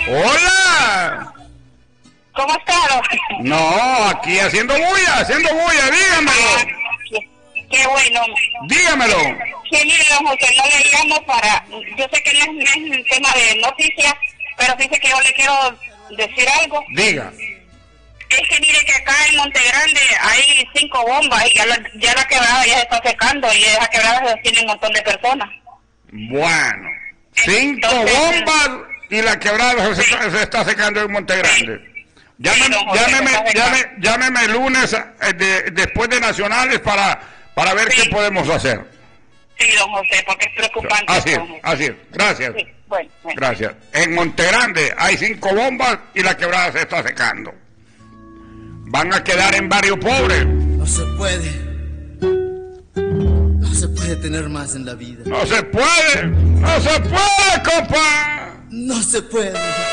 Hola. ¿Cómo estás? No, aquí haciendo bulla, dígamelo. Qué bueno. Dígamelo. Sí, mire, don José, no le llamo para... Yo sé que no es un tema de noticias, pero dice que yo le quiero decir algo. Diga. Es que mire que acá en Monte Grande hay 5 bombas y ya la quebrada ya se está secando y esa quebrada tiene un montón de personas. Bueno, 5 Entonces, bombas y la quebrada se está secando en Monte Grande. Llámeme el lunes después de Nacionales para ver qué podemos hacer. Sí, don José, porque es preocupante. Así es, gracias. Sí, bueno. Gracias. En Monte Grande hay 5 bombas y la quebrada se está secando. Van a quedar en barrio pobre. No se puede. No se puede tener más en la vida. No se puede, compa. No se puede.